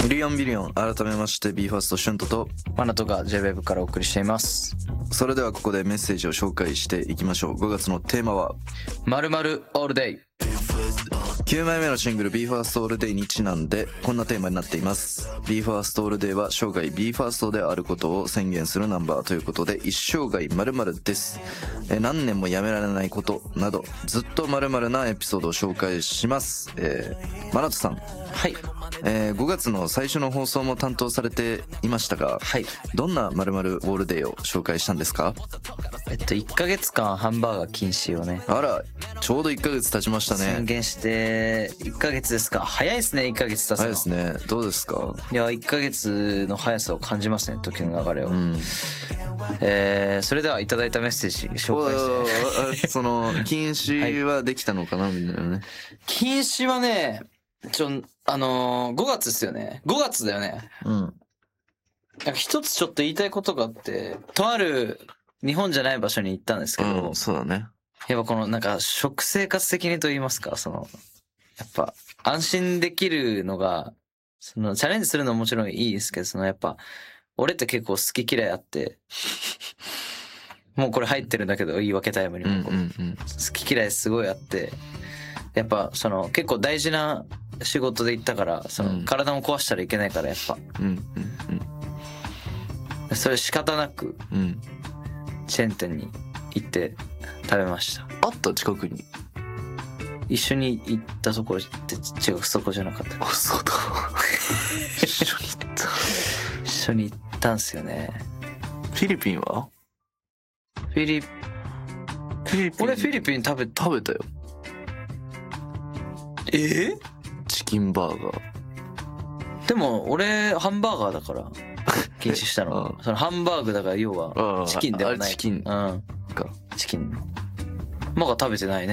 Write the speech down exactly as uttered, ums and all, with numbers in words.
リオンビリオン、改めまして ビーファースト シュントとマナトが ジェイウェブ からお送りしています。 それではここでメッセージを紹介していきましょう。ごがつのテーマは 〇〇オールデイ。 きゅうまいめのシングル ビーファースト オールデイにちなんでこんなテーマになっています。 ビーファースト オールデイは生涯 ビーファースト であることを宣言するナンバーということで、一生涯〇〇です。え何年もやめられないことなどずっと〇〇なエピソードを紹介します。えー、マナトさん、 はい、 えー、ごがつの最初の放送も担当されていましたが、 はい、 どんな〇〇オールデイを紹介したんですか？ えっといっかげつかんハンバーガー禁止をね、 あら、ちょうどいっかげつ経ちましたね。 宣言していっかげつですか。早いですね、いっかげつ経つの。 早いですね。どうですか？ いや、いっかげつの速さを感じますね、時の流れを。 うん、 えー、それではいただいたメッセージ紹介してその禁止はできたのかな、はい、みたいなね。 禁止はね、ちょあのー、ごがつですよね。ごがつだよね。 うん。 なんか一つちょっと言いたいことがあって、とある日本じゃない場所に行ったんですけど、 うん、そうだね。 やっぱこのなんか食生活的にと言いますか、そのやっぱ安心できるのが、そのチャレンジするのももちろんいいですけど、そのやっぱ俺って結構好き嫌いあって、もうこれ入ってるんだけど言い訳タイムにも、 うんうんうん、 好き嫌いすごいあって、やっぱその結構大事な仕事で行ったから、その体も壊したらいけないからやっぱ、 うんうんうん、それ仕方なくチェーン店に行って食べました。 あった近くに一緒に行ったところって違う、そこじゃなかった。 あ、そうだ。一緒に行った。 一緒に行ったんすよね。 フィリピンは？ フィリ、フィリピン。俺フィリピン食べ食べたよ。 えー、 チキンバーガー。 でも俺ハンバーガーだから禁止したの。そのハンバーグだから要はチキンではない。 チキン。うん。 チキン。マガ食べてないね。